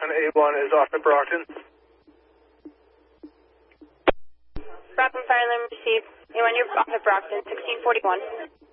and A1 is off at Brockton. Brockton Fire Limb received. A1, you're off at Brockton, 1641.